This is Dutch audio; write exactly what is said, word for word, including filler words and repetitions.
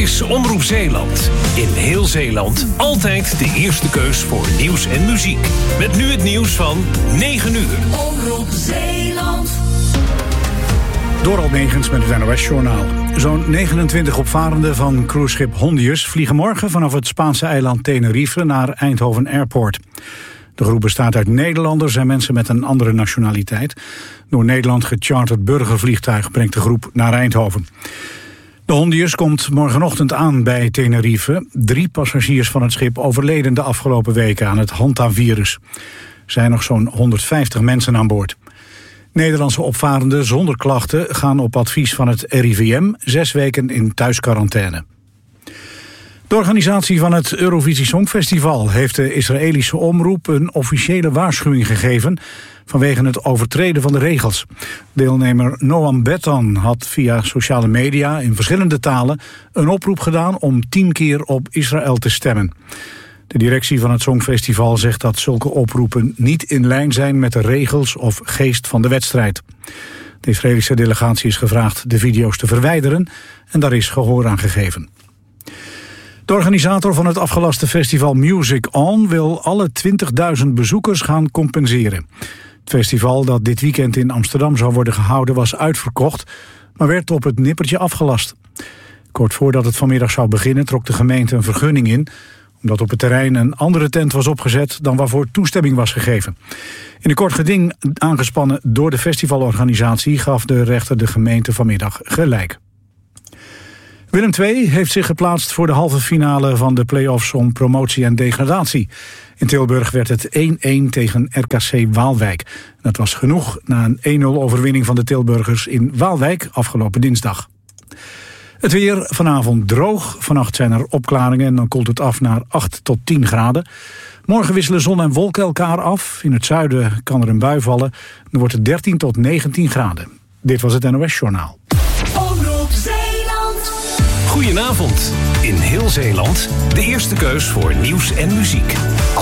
Is Omroep Zeeland. In heel Zeeland altijd de eerste keus voor nieuws en muziek. Met nu het nieuws van negen uur. Omroep Zeeland. Dorald Megens met het N O S-journaal. Zo'n negenentwintig opvarenden van cruiseschip Hondius vliegen morgen vanaf het Spaanse eiland Tenerife naar Eindhoven Airport. De groep bestaat uit Nederlanders en mensen met een andere nationaliteit. Door Nederland gecharterd burgervliegtuig brengt de groep naar Eindhoven. De Hondius komt morgenochtend aan bij Tenerife. Drie passagiers van het schip overleden de afgelopen weken aan het Hanta-virus. Er zijn nog zo'n honderdvijftig mensen aan boord. Nederlandse opvarenden zonder klachten gaan op advies van het R I V M zes weken in thuisquarantaine. De organisatie van het Eurovisie Songfestival heeft de Israëlische omroep een officiële waarschuwing gegeven vanwege het overtreden van de regels. Deelnemer Noam Betan had via sociale media in verschillende talen een oproep gedaan om tien keer op Israël te stemmen. De directie van het Songfestival zegt dat zulke oproepen niet in lijn zijn met de regels of geest van de wedstrijd. De Israëlische delegatie is gevraagd de video's te verwijderen en daar is gehoor aan gegeven. De organisator van het afgelaste festival Music On wil alle twintigduizend bezoekers gaan compenseren. Het festival dat dit weekend in Amsterdam zou worden gehouden was uitverkocht, maar werd op het nippertje afgelast. Kort voordat het vanmiddag zou beginnen trok de gemeente een vergunning in, omdat op het terrein een andere tent was opgezet dan waarvoor toestemming was gegeven. In een kort geding aangespannen door de festivalorganisatie gaf de rechter de gemeente vanmiddag gelijk. Willem twee heeft zich geplaatst voor de halve finale van de play-offs om promotie en degradatie. In Tilburg werd het één-één tegen R K C Waalwijk. Dat was genoeg na een één nul overwinning van de Tilburgers in Waalwijk afgelopen dinsdag. Het weer vanavond droog. Vannacht zijn er opklaringen en dan koelt het af naar acht tot tien graden. Morgen wisselen zon en wolken elkaar af. In het zuiden kan er een bui vallen. Dan wordt het dertien tot negentien graden. Dit was het N O S-journaal. Goedenavond. In heel Zeeland de eerste keus voor nieuws en muziek.